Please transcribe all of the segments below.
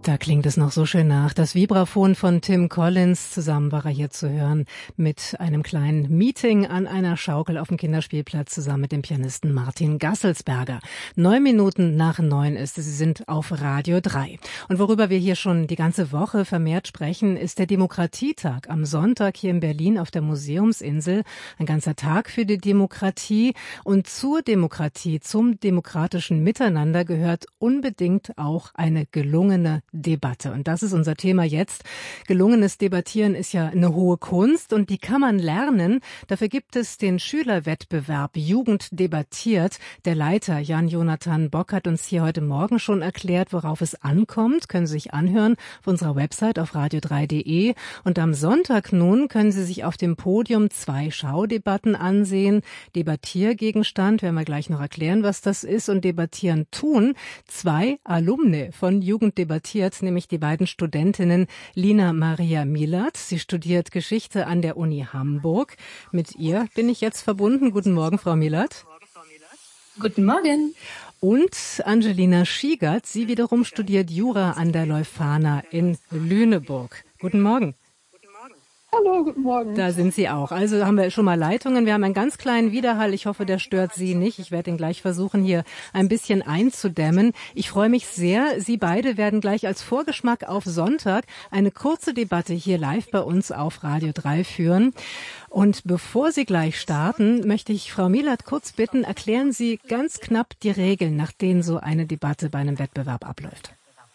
Da klingt es noch so schön nach. Das Vibraphon von Tim Collins. Zusammen war er hier zu hören mit einem kleinen Meeting an einer Schaukel auf dem Kinderspielplatz zusammen mit dem Pianisten Martin Gasselsberger. 9:09 ist es. Sie sind auf Radio 3. Und worüber wir hier schon die ganze Woche vermehrt sprechen, ist der Demokratietag am Sonntag hier in Berlin auf der Museumsinsel. Ein ganzer Tag für die Demokratie. Und zur Demokratie, zum demokratischen Miteinander gehört unbedingt auch eine gelungene Debatte. Und das ist unser Thema jetzt. Gelungenes Debattieren ist ja eine hohe Kunst und die kann man lernen. Dafür gibt es den Schülerwettbewerb Jugend debattiert. Der Leiter Jan-Jonathan Bock hat uns hier heute Morgen schon erklärt, worauf es ankommt. Können Sie sich anhören auf unserer Website auf radio3.de. Und am Sonntag nun können Sie sich auf dem Podium 2 Schaudebatten ansehen. Debattiergegenstand, werden wir gleich noch erklären, was das ist. Und debattieren tun 2 Alumne von Jugend debattiert, nämlich die beiden Studentinnen Lina Maria Milat. Sie studiert Geschichte an der Uni Hamburg. Mit ihr bin ich jetzt verbunden. Guten Morgen, Frau Milat. Guten Morgen. Und Angelina Schiegert. Sie wiederum studiert Jura an der Leuphana in Lüneburg. Guten Morgen. Hallo, guten Morgen. Da sind Sie auch. Also haben wir schon mal Leitungen. Wir haben einen ganz kleinen Widerhall. Ich hoffe, der stört Sie nicht. Ich werde ihn gleich versuchen, hier ein bisschen einzudämmen. Ich freue mich sehr. Sie beide werden gleich als Vorgeschmack auf Sonntag eine kurze Debatte hier live bei uns auf Radio 3 führen. Und bevor Sie gleich starten, möchte ich Frau Milat kurz bitten, erklären Sie ganz knapp die Regeln, nach denen so eine Debatte bei einem Wettbewerb abläuft.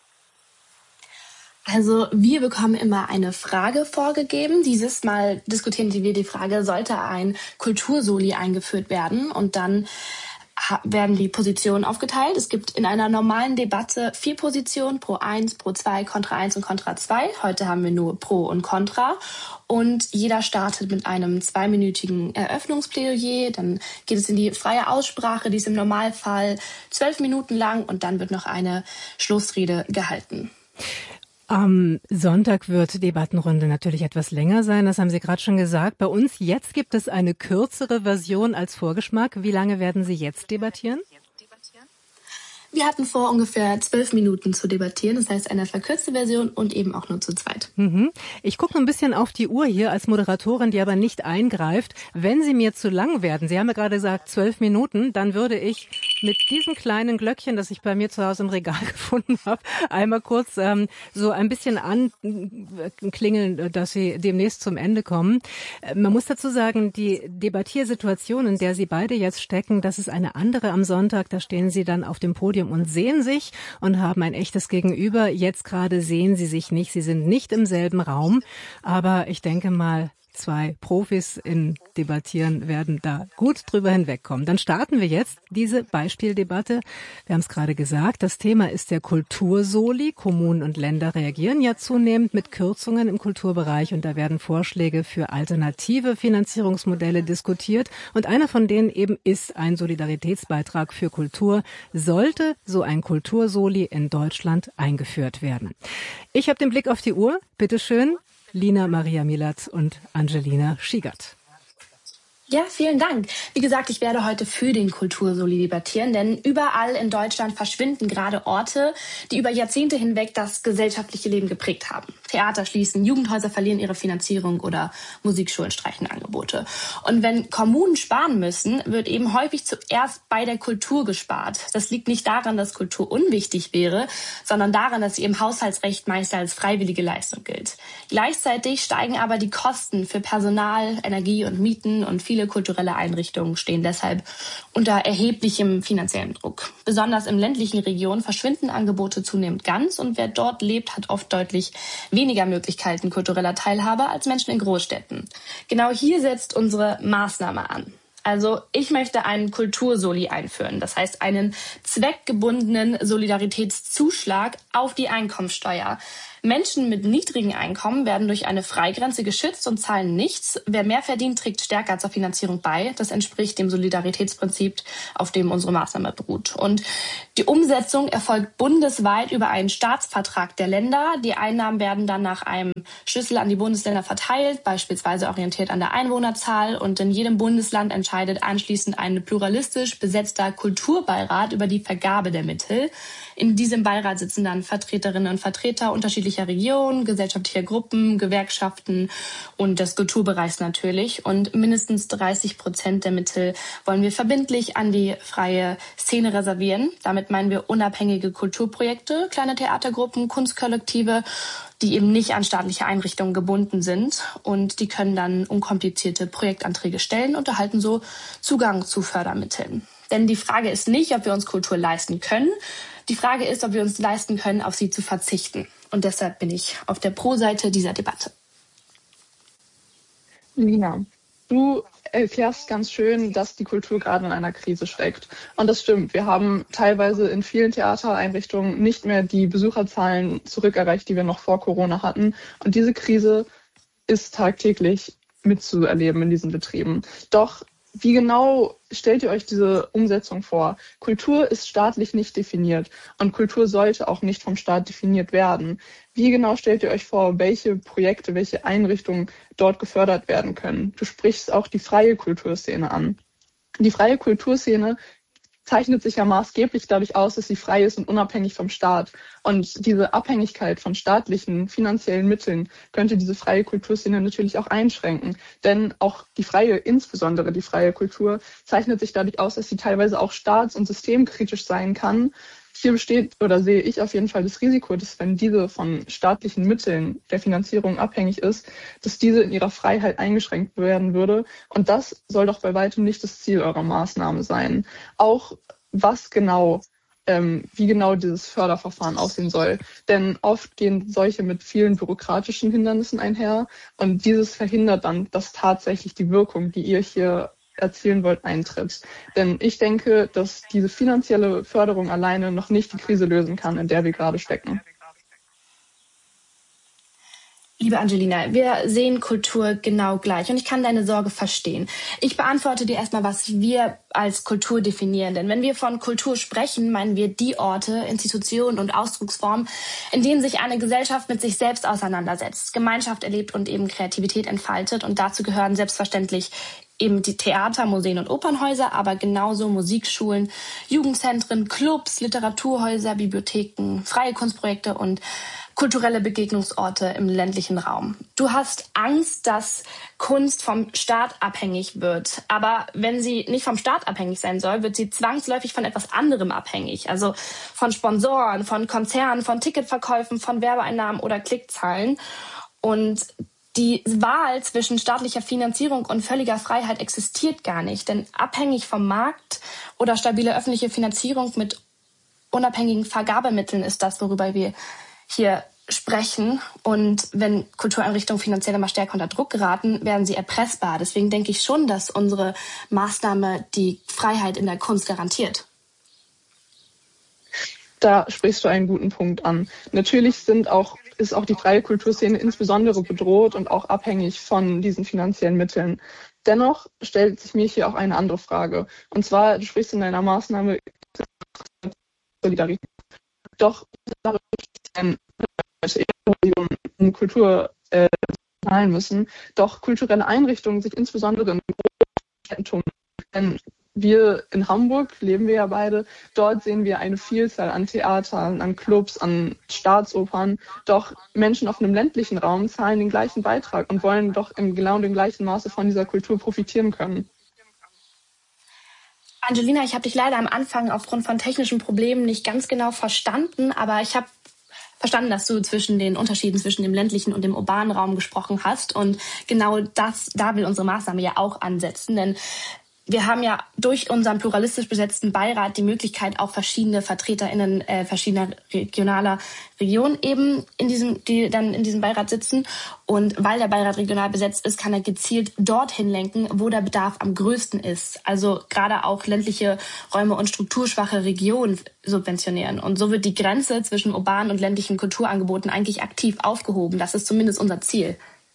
Also wir bekommen immer eine Frage vorgegeben. Dieses Mal diskutieren wir die Frage, sollte ein Kultursoli eingeführt werden? Und dann werden die Positionen aufgeteilt. Es gibt in einer normalen Debatte 4 Positionen, Pro 1, Pro 2, Kontra 1 und Kontra 2. Heute haben wir nur Pro und Kontra. Und jeder startet mit einem 2-minütigen Eröffnungsplädoyer. Dann geht es in die freie Aussprache, die ist im Normalfall 12 Minuten lang. Und dann wird noch eine Schlussrede gehalten. Am Sonntag wird die Debattenrunde natürlich etwas länger sein, das haben Sie gerade schon gesagt. Bei uns jetzt gibt es eine kürzere Version als Vorgeschmack. Wie lange werden Sie jetzt debattieren? Wir hatten vor, ungefähr 12 Minuten zu debattieren. Das heißt, eine verkürzte Version und eben auch nur zu zweit. Ich gucke ein bisschen auf die Uhr hier als Moderatorin, die aber nicht eingreift. Wenn Sie mir zu lang werden, Sie haben ja gerade gesagt 12 Minuten, dann würde ich mit diesem kleinen Glöckchen, das ich bei mir zu Hause im Regal gefunden habe, einmal kurz so ein bisschen anklingeln, dass Sie demnächst zum Ende kommen. Man muss dazu sagen, die Debattiersituation, in der Sie beide jetzt stecken, das ist eine andere am Sonntag. Da stehen Sie dann auf dem Podium und sehen sich und haben ein echtes Gegenüber. Jetzt gerade sehen Sie sich nicht. Sie sind nicht im selben Raum. Aber ich denke mal, 2 Profis in Debattieren werden da gut drüber hinwegkommen. Dann starten wir jetzt diese Beispieldebatte. Wir haben es gerade gesagt, das Thema ist der Kultursoli. Kommunen und Länder reagieren ja zunehmend mit Kürzungen im Kulturbereich und da werden Vorschläge für alternative Finanzierungsmodelle diskutiert. Und einer von denen eben ist ein Solidaritätsbeitrag für Kultur. Sollte so ein Kultursoli in Deutschland eingeführt werden? Ich habe den Blick auf die Uhr. Bitteschön. Lina Maria Milat und Angelina Schiegert. Ja, vielen Dank. Wie gesagt, ich werde heute für den Kultursoli debattieren, denn überall in Deutschland verschwinden gerade Orte, die über Jahrzehnte hinweg das gesellschaftliche Leben geprägt haben. Theater schließen, Jugendhäuser verlieren ihre Finanzierung oder Musikschulen streichen Angebote. Und wenn Kommunen sparen müssen, wird eben häufig zuerst bei der Kultur gespart. Das liegt nicht daran, dass Kultur unwichtig wäre, sondern daran, dass sie im Haushaltsrecht meist als freiwillige Leistung gilt. Gleichzeitig steigen aber die Kosten für Personal, Energie und Mieten und viele kulturelle Einrichtungen stehen deshalb unter erheblichem finanziellen Druck. Besonders in ländlichen Regionen verschwinden Angebote zunehmend ganz und wer dort lebt, hat oft deutlich weniger Möglichkeiten kultureller Teilhabe als Menschen in Großstädten. Genau hier setzt unsere Maßnahme an. Also ich möchte einen Kultursoli einführen, das heißt einen zweckgebundenen Solidaritätszuschlag auf die Einkommensteuer. Menschen mit niedrigen Einkommen werden durch eine Freigrenze geschützt und zahlen nichts. Wer mehr verdient, trägt stärker zur Finanzierung bei. Das entspricht dem Solidaritätsprinzip, auf dem unsere Maßnahme beruht. Und die Umsetzung erfolgt bundesweit über einen Staatsvertrag der Länder. Die Einnahmen werden dann nach einem Schlüssel an die Bundesländer verteilt, beispielsweise orientiert an der Einwohnerzahl. Und in jedem Bundesland entscheidet entscheidet anschließend ein pluralistisch besetzter Kulturbeirat über die Vergabe der Mittel. In diesem Beirat sitzen dann Vertreterinnen und Vertreter unterschiedlicher Regionen, gesellschaftlicher Gruppen, Gewerkschaften und des Kulturbereichs natürlich. Und mindestens 30% der Mittel wollen wir verbindlich an die freie Szene reservieren. Damit meinen wir unabhängige Kulturprojekte, kleine Theatergruppen, Kunstkollektive, die eben nicht an staatliche Einrichtungen gebunden sind. Und die können dann unkomplizierte Projektanträge stellen und erhalten so Zugang zu Fördermitteln. Denn die Frage ist nicht, ob wir uns Kultur leisten können. Die Frage ist, ob wir uns leisten können, auf sie zu verzichten. Und deshalb bin ich auf der Pro-Seite dieser Debatte. Lina, du erklärst ganz schön, dass die Kultur gerade in einer Krise steckt. Und das stimmt. Wir haben teilweise in vielen Theatereinrichtungen nicht mehr die Besucherzahlen zurückerreicht, die wir noch vor Corona hatten. Und diese Krise ist tagtäglich mitzuerleben in diesen Betrieben. Doch wie genau stellt ihr euch diese Umsetzung vor? Kultur ist staatlich nicht definiert und Kultur sollte auch nicht vom Staat definiert werden. Wie genau stellt ihr euch vor, welche Projekte, welche Einrichtungen dort gefördert werden können? Du sprichst auch die freie Kulturszene an. Die freie Kulturszene zeichnet sich ja maßgeblich dadurch aus, dass sie frei ist und unabhängig vom Staat. Und diese Abhängigkeit von staatlichen finanziellen Mitteln könnte diese freie Kulturszene natürlich auch einschränken. Denn auch insbesondere die freie Kultur, zeichnet sich dadurch aus, dass sie teilweise auch staats- und systemkritisch sein kann. Hier besteht oder sehe ich auf jeden Fall das Risiko, dass wenn diese von staatlichen Mitteln der Finanzierung abhängig ist, dass diese in ihrer Freiheit eingeschränkt werden würde. Und das soll doch bei weitem nicht das Ziel eurer Maßnahme sein. Auch wie genau dieses Förderverfahren aussehen soll. Denn oft gehen solche mit vielen bürokratischen Hindernissen einher und dieses verhindert dann, dass tatsächlich die Wirkung, die ihr hier erzielen wollt, eintritt. Denn ich denke, dass diese finanzielle Förderung alleine noch nicht die Krise lösen kann, in der wir gerade stecken. Liebe Angelina, wir sehen Kultur genau gleich und ich kann deine Sorge verstehen. Ich beantworte dir erstmal, was wir als Kultur definieren. Denn wenn wir von Kultur sprechen, meinen wir die Orte, Institutionen und Ausdrucksformen, in denen sich eine Gesellschaft mit sich selbst auseinandersetzt, Gemeinschaft erlebt und eben Kreativität entfaltet. Und dazu gehören selbstverständlich eben die Theater, Museen und Opernhäuser, aber genauso Musikschulen, Jugendzentren, Clubs, Literaturhäuser, Bibliotheken, freie Kunstprojekte und kulturelle Begegnungsorte im ländlichen Raum. Du hast Angst, dass Kunst vom Staat abhängig wird. Aber wenn sie nicht vom Staat abhängig sein soll, wird sie zwangsläufig von etwas anderem abhängig. Also von Sponsoren, von Konzernen, von Ticketverkäufen, von Werbeeinnahmen oder Klickzahlen. Und die Wahl zwischen staatlicher Finanzierung und völliger Freiheit existiert gar nicht. Denn abhängig vom Markt oder stabile öffentliche Finanzierung mit unabhängigen Vergabemitteln ist das, worüber wir hier sprechen. Und wenn Kultureinrichtungen finanziell immer stärker unter Druck geraten, werden sie erpressbar. Deswegen denke ich schon, dass unsere Maßnahme die Freiheit in der Kunst garantiert. Da sprichst du einen guten Punkt an. Natürlich ist auch die freie Kulturszene insbesondere bedroht und auch abhängig von diesen finanziellen Mitteln. Dennoch stellt sich mir hier auch eine andere Frage. Und zwar, du sprichst in deiner Maßnahme Solidarität. Doch Kultur zahlen müssen, doch kulturelle Einrichtungen sich insbesondere in Städten tun. Denn wir in Hamburg leben wir ja beide, dort sehen wir eine Vielzahl an Theatern, an Clubs, an Staatsopern. Doch Menschen auf einem ländlichen Raum zahlen den gleichen Beitrag und wollen doch in genau dem gleichen Maße von dieser Kultur profitieren können. Angelina, ich habe dich leider am Anfang aufgrund von technischen Problemen nicht ganz genau verstanden, aber ich habe verstanden, dass du zwischen den Unterschieden zwischen dem ländlichen und dem urbanen Raum gesprochen hast. Und genau da will unsere Maßnahme ja auch ansetzen, denn wir haben ja durch unseren pluralistisch besetzten Beirat die Möglichkeit, auch verschiedene VertreterInnen verschiedener regionaler Regionen eben die dann in diesem Beirat sitzen. Und weil der Beirat regional besetzt ist, kann er gezielt dorthin lenken, wo der Bedarf am größten ist. Also gerade auch ländliche Räume und strukturschwache Regionen subventionieren. Und so wird die Grenze zwischen urbanen und ländlichen Kulturangeboten eigentlich aktiv aufgehoben. Das ist zumindest unser Ziel.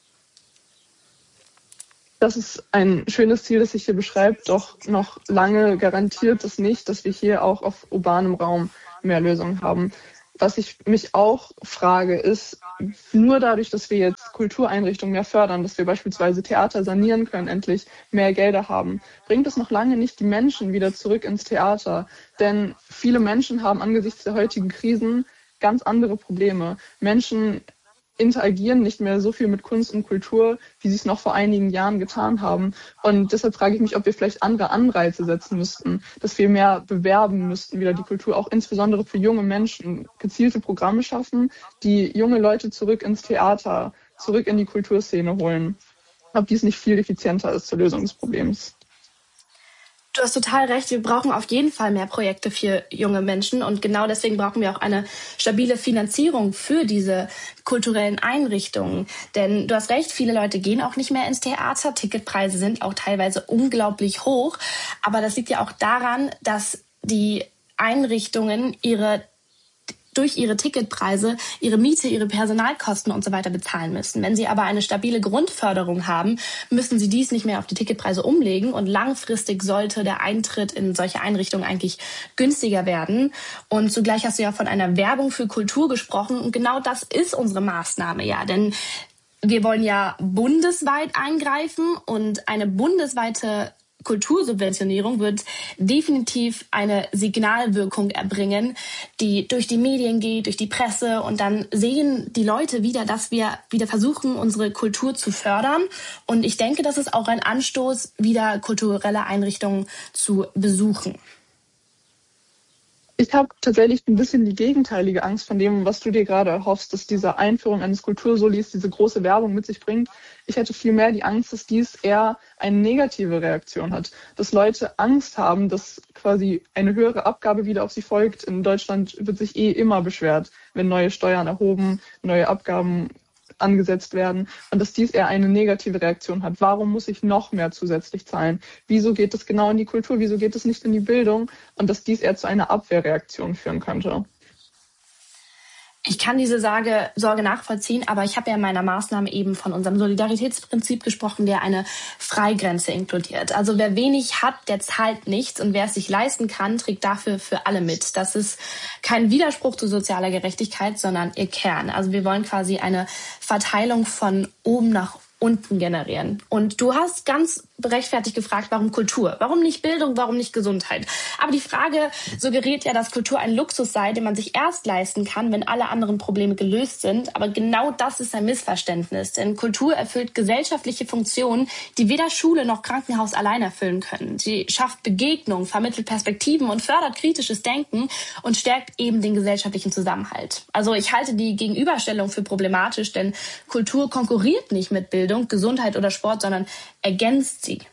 Das ist ein schönes Ziel, das sich hier beschreibt, doch noch lange garantiert es nicht, dass wir hier auch auf urbanem Raum mehr Lösungen haben. Was ich mich auch frage, ist, nur dadurch, dass wir jetzt Kultureinrichtungen mehr fördern, dass wir beispielsweise Theater sanieren können, endlich mehr Gelder haben, bringt es noch lange nicht die Menschen wieder zurück ins Theater. Denn viele Menschen haben angesichts der heutigen Krisen ganz andere Probleme. Menschen interagieren nicht mehr so viel mit Kunst und Kultur, wie sie es noch vor einigen Jahren getan haben. Und deshalb frage ich mich, ob wir vielleicht andere Anreize setzen müssten, dass wir mehr bewerben müssten, wieder die Kultur, auch insbesondere für junge Menschen, gezielte Programme schaffen, die junge Leute zurück ins Theater, zurück in die Kulturszene holen. Ob dies nicht viel effizienter ist zur Lösung des Problems. Du hast total recht, wir brauchen auf jeden Fall mehr Projekte für junge Menschen und genau deswegen brauchen wir auch eine stabile Finanzierung für diese kulturellen Einrichtungen. Denn du hast recht, viele Leute gehen auch nicht mehr ins Theater, Ticketpreise sind auch teilweise unglaublich hoch, aber das liegt ja auch daran, dass die Einrichtungen durch ihre Ticketpreise, ihre Miete, ihre Personalkosten und so weiter bezahlen müssen. Wenn sie aber eine stabile Grundförderung haben, müssen sie dies nicht mehr auf die Ticketpreise umlegen und langfristig sollte der Eintritt in solche Einrichtungen eigentlich günstiger werden. Und zugleich hast du ja von einer Werbung für Kultur gesprochen und genau das ist unsere Maßnahme ja, denn wir wollen ja bundesweit eingreifen und eine bundesweite Kultursubventionierung wird definitiv eine Signalwirkung erbringen, die durch die Medien geht, durch die Presse und dann sehen die Leute wieder, dass wir wieder versuchen, unsere Kultur zu fördern. Und ich denke, das ist auch ein Anstoß, wieder kulturelle Einrichtungen zu besuchen. Ich habe tatsächlich ein bisschen die gegenteilige Angst von dem, was du dir gerade erhoffst, dass diese Einführung eines Kultursolis diese große Werbung mit sich bringt. Ich hätte vielmehr die Angst, dass dies eher eine negative Reaktion hat. Dass Leute Angst haben, dass quasi eine höhere Abgabe wieder auf sie folgt. In Deutschland wird sich immer beschwert, wenn neue Steuern erhoben, neue Abgaben angesetzt werden und dass dies eher eine negative Reaktion hat. Warum muss ich noch mehr zusätzlich zahlen? Wieso geht es genau in die Kultur? Wieso geht es nicht in die Bildung? Und dass dies eher zu einer Abwehrreaktion führen könnte. Ich kann diese Sorge nachvollziehen, aber ich habe ja in meiner Maßnahme eben von unserem Solidaritätsprinzip gesprochen, der eine Freigrenze inkludiert. Also wer wenig hat, der zahlt nichts und wer es sich leisten kann, trägt dafür für alle mit. Das ist kein Widerspruch zu sozialer Gerechtigkeit, sondern ihr Kern. Also wir wollen quasi eine Verteilung von oben nach unten generieren. Und du hast ganz berechtfertigt gefragt, warum Kultur? Warum nicht Bildung? Warum nicht Gesundheit? Aber die Frage suggeriert ja, dass Kultur ein Luxus sei, den man sich erst leisten kann, wenn alle anderen Probleme gelöst sind. Aber genau das ist ein Missverständnis. Denn Kultur erfüllt gesellschaftliche Funktionen, die weder Schule noch Krankenhaus allein erfüllen können. Sie schafft Begegnung, vermittelt Perspektiven und fördert kritisches Denken und stärkt eben den gesellschaftlichen Zusammenhalt. Also ich halte die Gegenüberstellung für problematisch, denn Kultur konkurriert nicht mit Bildung, Gesundheit oder Sport, sondern ergänzt sie.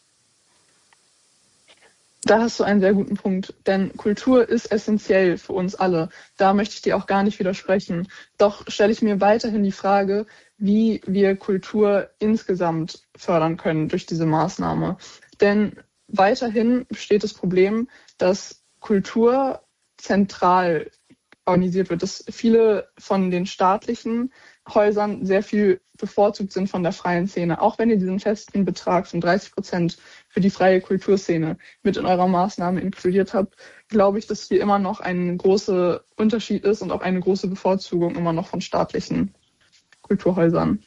Da hast du einen sehr guten Punkt, denn Kultur ist essentiell für uns alle. Da möchte ich dir auch gar nicht widersprechen. Doch stelle ich mir weiterhin die Frage, wie wir Kultur insgesamt fördern können durch diese Maßnahme. Denn weiterhin besteht das Problem, dass Kultur zentral organisiert wird, dass viele von den staatlichen Häusern sehr viel bevorzugt sind von der freien Szene. Auch wenn ihr diesen festen Betrag von 30% für die freie Kulturszene mit in eurer Maßnahme inkludiert habt, glaube ich, dass hier immer noch ein großer Unterschied ist und auch eine große Bevorzugung immer noch von staatlichen Kulturhäusern.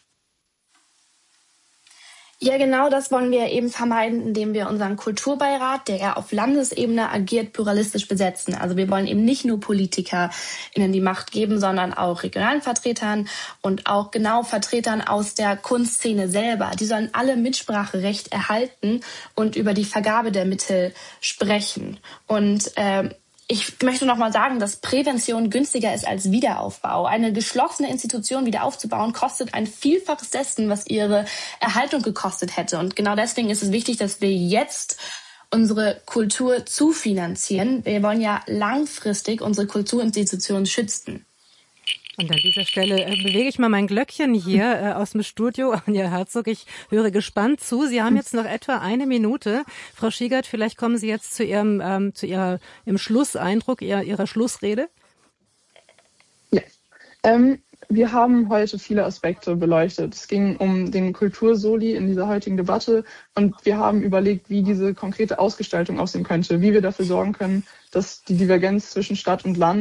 Ja, genau das wollen wir eben vermeiden, indem wir unseren Kulturbeirat, der ja auf Landesebene agiert, pluralistisch besetzen. Also wir wollen eben nicht nur PolitikerInnen die Macht geben, sondern auch regionalen Vertretern und auch genau Vertretern aus der Kunstszene selber. Die sollen alle Mitspracherecht erhalten und über die Vergabe der Mittel sprechen. Und ich möchte noch mal sagen, dass Prävention günstiger ist als Wiederaufbau. Eine geschlossene Institution wieder aufzubauen, kostet ein Vielfaches dessen, was ihre Erhaltung gekostet hätte. Und genau deswegen ist es wichtig, dass wir jetzt unsere Kultur zufinanzieren. Wir wollen ja langfristig unsere Kulturinstitutionen schützen. Und an dieser Stelle bewege ich mal mein Glöckchen hier aus dem Studio. Anja Herzog, ich höre gespannt zu. Sie haben jetzt noch etwa 1 Minute. Frau Schiegert, vielleicht kommen Sie jetzt zu Ihrem Schlusseindruck, Ihrer Schlussrede. Ja, wir haben heute viele Aspekte beleuchtet. Es ging um den Kultursoli in dieser heutigen Debatte und wir haben überlegt, wie diese konkrete Ausgestaltung aussehen könnte, wie wir dafür sorgen können, dass die Divergenz zwischen Stadt und Land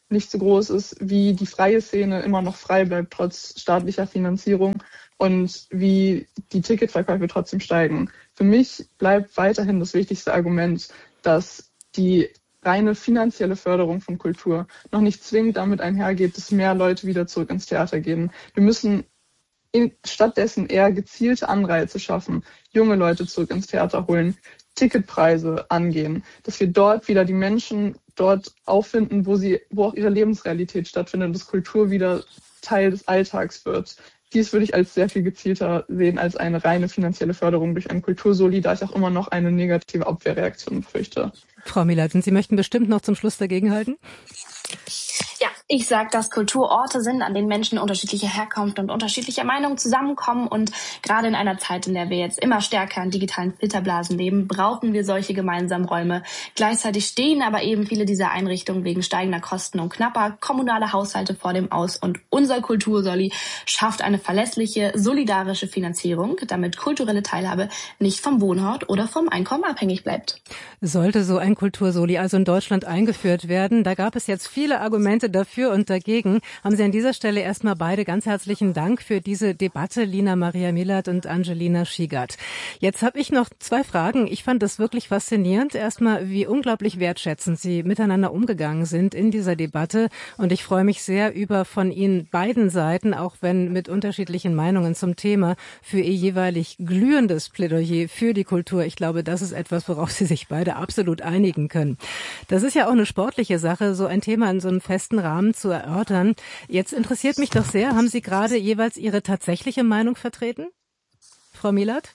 nicht so groß ist, wie die freie Szene immer noch frei bleibt, trotz staatlicher Finanzierung und wie die Ticketverkäufe trotzdem steigen. Für mich bleibt weiterhin das wichtigste Argument, dass die reine finanzielle Förderung von Kultur noch nicht zwingend damit einhergeht, dass mehr Leute wieder zurück ins Theater gehen. Wir müssen stattdessen eher gezielte Anreize schaffen, junge Leute zurück ins Theater holen, Ticketpreise angehen, dass wir dort wieder die Menschen dort auffinden, wo auch ihre Lebensrealität stattfindet und dass Kultur wieder Teil des Alltags wird. Dies würde ich als sehr viel gezielter sehen als eine reine finanzielle Förderung durch ein Kultursoli, da ich auch immer noch eine negative Abwehrreaktion befürchte. Frau Milat, Sie möchten bestimmt noch zum Schluss dagegenhalten? Ja, ich sage, dass Kulturorte sind, an denen Menschen unterschiedlicher Herkunft und unterschiedlicher Meinung zusammenkommen. Und gerade in einer Zeit, in der wir jetzt immer stärker in digitalen Filterblasen leben, brauchen wir solche gemeinsamen Räume. Gleichzeitig stehen aber eben viele dieser Einrichtungen wegen steigender Kosten und knapper kommunale Haushalte vor dem Aus. Und unser Kultursoli schafft eine verlässliche, solidarische Finanzierung, damit kulturelle Teilhabe nicht vom Wohnort oder vom Einkommen abhängig bleibt. Sollte so ein Kultursoli also in Deutschland eingeführt werden, da gab es jetzt viele Argumente dafür und dagegen. Haben Sie an dieser Stelle erstmal beide ganz herzlichen Dank für diese Debatte, Lina Maria Milat und Angelina Schiegert. Jetzt habe ich noch 2 Fragen. Ich fand das wirklich faszinierend. Erstmal, wie unglaublich wertschätzend Sie miteinander umgegangen sind in dieser Debatte. Und ich freue mich sehr über von Ihnen beiden Seiten, auch wenn mit unterschiedlichen Meinungen zum Thema, für Ihr jeweilig glühendes Plädoyer für die Kultur. Ich glaube, das ist etwas, worauf Sie sich beide absolut einigen können. Das ist ja auch eine sportliche Sache, so ein Thema in so einem festen Rahmen zu erörtern. Jetzt interessiert mich doch sehr, haben Sie gerade jeweils Ihre tatsächliche Meinung vertreten? Frau Milat?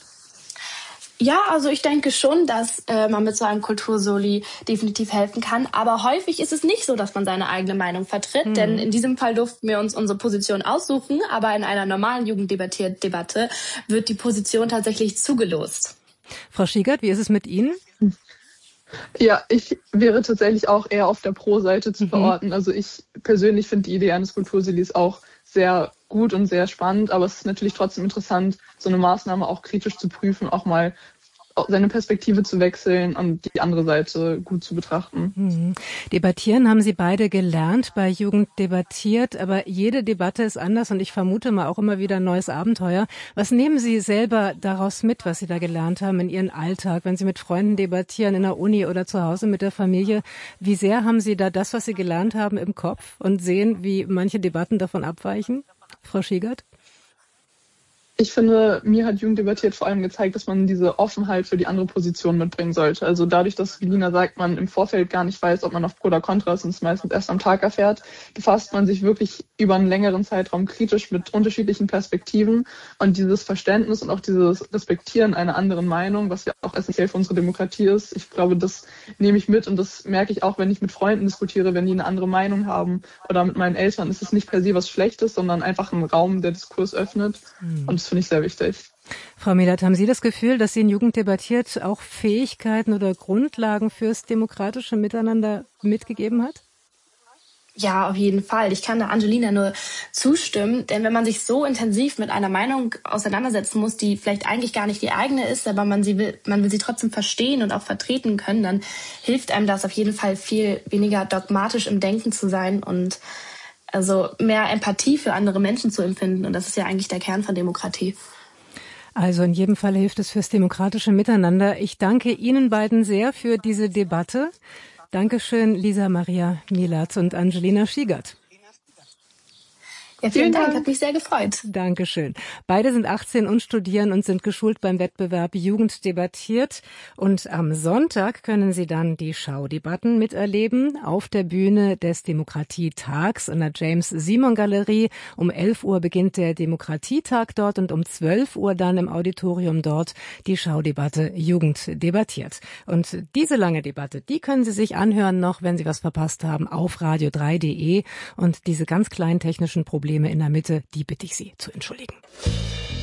Ja, also ich denke schon, dass man mit so einem Kultursoli definitiv helfen kann. Aber häufig ist es nicht so, dass man seine eigene Meinung vertritt. Denn in diesem Fall durften wir uns unsere Position aussuchen. Aber in einer normalen Jugenddebatte wird die Position tatsächlich zugelost. Frau Schiegert, wie ist es mit Ihnen? Ja, ich wäre tatsächlich auch eher auf der Pro-Seite zu verorten. Also ich persönlich finde die Idee eines Kultursolis auch sehr gut und sehr spannend, aber es ist natürlich trotzdem interessant, so eine Maßnahme auch kritisch zu prüfen, auch mal seine Perspektive zu wechseln und die andere Seite gut zu betrachten. Debattieren haben Sie beide gelernt, bei Jugend debattiert, aber jede Debatte ist anders und ich vermute mal auch immer wieder ein neues Abenteuer. Was nehmen Sie selber daraus mit, was Sie da gelernt haben in Ihren Alltag, wenn Sie mit Freunden debattieren, in der Uni oder zu Hause mit der Familie? Wie sehr haben Sie da das, was Sie gelernt haben, im Kopf und sehen, wie manche Debatten davon abweichen? Frau Schiegert? Ich finde, mir hat Jugend debattiert vor allem gezeigt, dass man diese Offenheit für die andere Position mitbringen sollte. Also dadurch, dass, wie Lina sagt, man im Vorfeld gar nicht weiß, ob man auf Pro oder Contra ist und es meistens erst am Tag erfährt, befasst man sich wirklich über einen längeren Zeitraum kritisch mit unterschiedlichen Perspektiven. Und dieses Verständnis und auch dieses Respektieren einer anderen Meinung, was ja auch essentiell für unsere Demokratie ist, ich glaube, das nehme ich mit und das merke ich auch, wenn ich mit Freunden diskutiere, wenn die eine andere Meinung haben oder mit meinen Eltern. Es ist nicht per se was Schlechtes, sondern einfach ein Raum, der Diskurs öffnet. Und das finde ich sehr wichtig. Frau Milat, haben Sie das Gefühl, dass Sie in Jugend debattiert auch Fähigkeiten oder Grundlagen fürs demokratische Miteinander mitgegeben hat? Ja, auf jeden Fall. Ich kann da Angelina nur zustimmen, denn wenn man sich so intensiv mit einer Meinung auseinandersetzen muss, die vielleicht eigentlich gar nicht die eigene ist, aber man will sie trotzdem verstehen und auch vertreten können, dann hilft einem das auf jeden Fall viel weniger dogmatisch im Denken zu sein und also mehr Empathie für andere Menschen zu empfinden. Und das ist ja eigentlich der Kern von Demokratie. Also in jedem Fall hilft es fürs demokratische Miteinander. Ich danke Ihnen beiden sehr für diese Debatte. Dankeschön, Lisa Maria Milat und Angelina Schiegert. Ja, vielen Dank, hat mich sehr gefreut. Dankeschön. Beide sind 18 und studieren und sind geschult beim Wettbewerb Jugend debattiert. Und am Sonntag können Sie dann die Schaudebatten miterleben auf der Bühne des Demokratietags in der James-Simon-Galerie. Um 11 Uhr beginnt der Demokratietag dort und um 12 Uhr dann im Auditorium dort die Schaudebatte Jugend debattiert. Und diese lange Debatte, die können Sie sich anhören noch, wenn Sie was verpasst haben, auf radio3.de. Und diese ganz kleinen technischen Probleme in der Mitte, die bitte ich Sie zu entschuldigen.